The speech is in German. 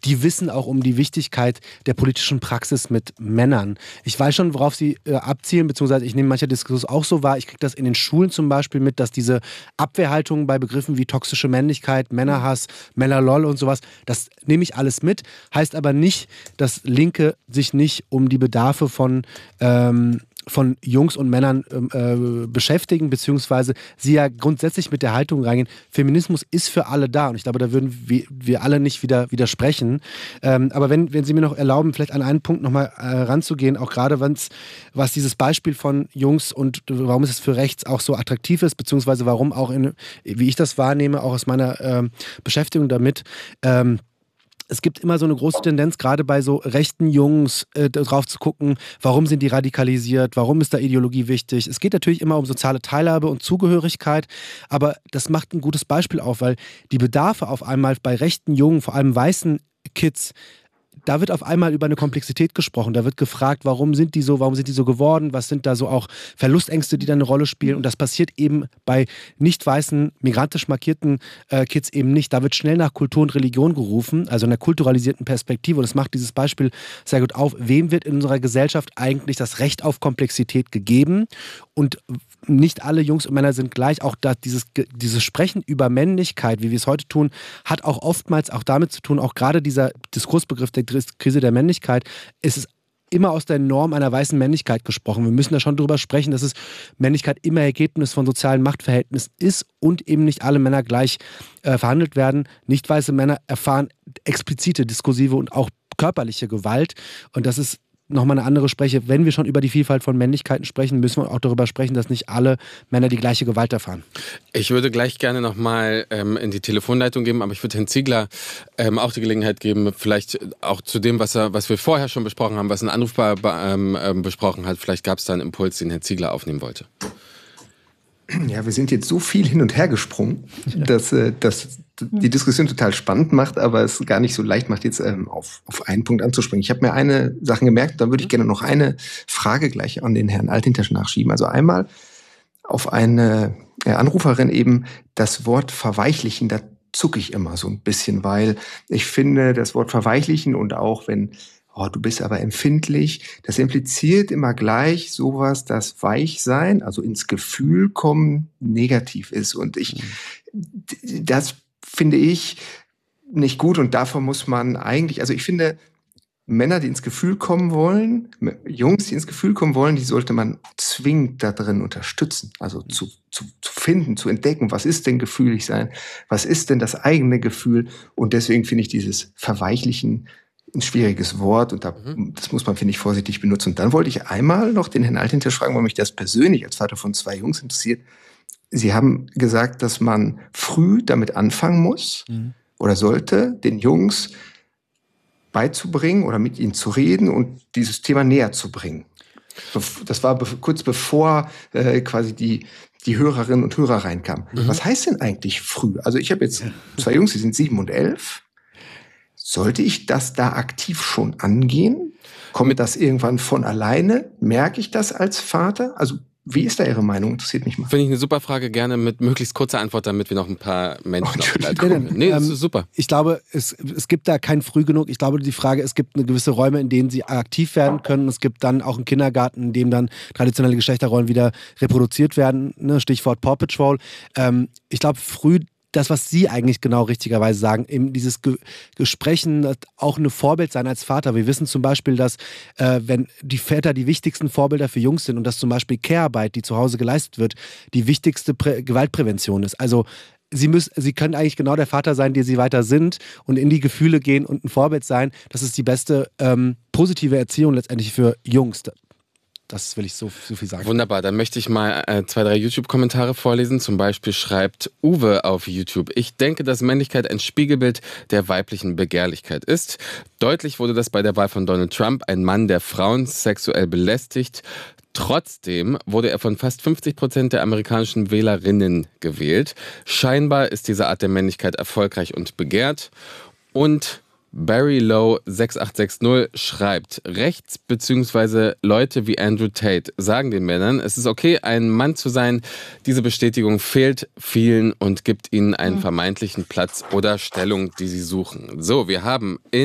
die wissen auch um die Wichtigkeit der politischen Praxis mit Männern. Ich weiß schon, worauf sie abzielen, beziehungsweise ich nehme mancher Diskurs auch so wahr. Ich kriege das in den Schulen zum Beispiel mit, dass diese Abwehrhaltung bei Begriffen wie toxische Männlichkeit, Männerhass, Männerlol und sowas, das nehme ich alles mit. Heißt aber nicht, dass Linke sich nicht um die Bedarfe von Jungs und Männern beschäftigen, beziehungsweise sie ja grundsätzlich mit der Haltung reingehen, Feminismus ist für alle da und ich glaube, da würden wir alle nicht widersprechen. Aber wenn Sie mir noch erlauben, vielleicht an einen Punkt nochmal ranzugehen, auch gerade was dieses Beispiel von Jungs und warum es für rechts auch so attraktiv ist, beziehungsweise warum auch, wie ich das wahrnehme, auch aus meiner Beschäftigung damit, es gibt immer so eine große Tendenz, gerade bei so rechten Jungs, drauf zu gucken, warum sind die radikalisiert, warum ist da Ideologie wichtig. Es geht natürlich immer um soziale Teilhabe und Zugehörigkeit, aber das macht ein gutes Beispiel auf, weil die Bedarfe auf einmal bei rechten Jungen, vor allem weißen Kids, da wird auf einmal über eine Komplexität gesprochen. Da wird gefragt, warum sind die so geworden, was sind da so auch Verlustängste, die da eine Rolle spielen. Und das passiert eben bei nicht weißen, migrantisch markierten Kids eben nicht. Da wird schnell nach Kultur und Religion gerufen, also einer kulturalisierten Perspektive. Und das macht dieses Beispiel sehr gut auf. Wem wird in unserer Gesellschaft eigentlich das Recht auf Komplexität gegeben? Und nicht alle Jungs und Männer sind gleich. Auch dieses Sprechen über Männlichkeit, wie wir es heute tun, hat auch oftmals auch damit zu tun, auch gerade dieser Diskursbegriff der Krise der Männlichkeit, ist es immer aus der Norm einer weißen Männlichkeit gesprochen. Wir müssen da schon drüber sprechen, dass Männlichkeit immer Ergebnis von sozialen Machtverhältnissen ist und eben nicht alle Männer gleich verhandelt werden. Nicht weiße Männer erfahren explizite, diskursive und auch körperliche Gewalt. Und das ist nochmal eine andere Spreche. Wenn wir schon über die Vielfalt von Männlichkeiten sprechen, müssen wir auch darüber sprechen, dass nicht alle Männer die gleiche Gewalt erfahren. Ich würde gleich gerne nochmal in die Telefonleitung geben, aber ich würde Herrn Ziegler auch die Gelegenheit geben, vielleicht auch zu dem, was wir vorher schon besprochen haben, was ein Anrufbar besprochen hat. Vielleicht gab es da einen Impuls, den Herr Ziegler aufnehmen wollte. Ja, wir sind jetzt so viel hin und her gesprungen, dass die Diskussion total spannend macht, aber es gar nicht so leicht macht, jetzt auf einen Punkt anzuspringen. Ich habe mir eine Sache gemerkt, da würde ich gerne noch eine Frage gleich an den Herrn Altintasch nachschieben. Also einmal auf eine Anruferin eben das Wort verweichlichen, da zucke ich immer so ein bisschen, weil ich finde, das Wort verweichlichen und auch wenn du bist aber empfindlich, das impliziert immer gleich sowas, dass Weichsein, also ins Gefühl kommen, negativ ist. Und das finde ich nicht gut und davor muss man eigentlich, also ich finde, Männer, die ins Gefühl kommen wollen, Jungs, die ins Gefühl kommen wollen, die sollte man zwingend da drin unterstützen. Also zu finden, zu entdecken, was ist denn gefühlig sein, was ist denn das eigene Gefühl und deswegen finde ich dieses Verweichlichen ein schwieriges Wort und das muss man, finde ich, vorsichtig benutzen. Und dann wollte ich einmal noch den Herrn Altintasch fragen, weil mich das persönlich als Vater von 2 Jungs interessiert. Sie haben gesagt, dass man früh damit anfangen muss oder sollte, den Jungs beizubringen oder mit ihnen zu reden und dieses Thema näher zu bringen. Das war kurz bevor quasi die Hörerinnen und Hörer reinkamen. Was heißt denn eigentlich früh? Also ich habe jetzt 2 Jungs, die sind 7 und 11. Sollte ich das da aktiv schon angehen? Kommt das irgendwann von alleine? Merke ich das als Vater? Also wie ist da Ihre Meinung? Interessiert mich mal. Finde ich eine super Frage, gerne mit möglichst kurzer Antwort, damit wir noch ein paar Menschen aufleiten. Nee, das ist super. Ich glaube, es gibt da kein früh genug. Ich glaube, die Frage, es gibt eine gewisse Räume, in denen sie aktiv werden können. Es gibt dann auch einen Kindergarten, in dem dann traditionelle Geschlechterrollen wieder reproduziert werden. Ne? Stichwort Paw Patrol. Ich glaube, früh das, was Sie eigentlich genau richtigerweise sagen, eben dieses Gesprechen, auch eine Vorbild sein als Vater. Wir wissen zum Beispiel, dass wenn die Väter die wichtigsten Vorbilder für Jungs sind und dass zum Beispiel Care-Arbeit, die zu Hause geleistet wird, die wichtigste Gewaltprävention ist. Also Sie können eigentlich genau der Vater sein, der Sie weiter sind und in die Gefühle gehen und ein Vorbild sein. Das ist die beste positive Erziehung letztendlich für Jungs. Das will ich so viel sagen. Wunderbar, dann möchte ich mal 2, 3 YouTube-Kommentare vorlesen. Zum Beispiel schreibt Uwe auf YouTube: Ich denke, dass Männlichkeit ein Spiegelbild der weiblichen Begehrlichkeit ist. Deutlich wurde das bei der Wahl von Donald Trump, ein Mann, der Frauen sexuell belästigt. Trotzdem wurde er von fast 50% der amerikanischen Wählerinnen gewählt. Scheinbar ist diese Art der Männlichkeit erfolgreich und begehrt. Und Barry Lowe 6860 schreibt: Rechts bzw. Leute wie Andrew Tate sagen den Männern, es ist okay, ein Mann zu sein. Diese Bestätigung fehlt vielen und gibt ihnen einen vermeintlichen Platz oder Stellung, die sie suchen. So, wir haben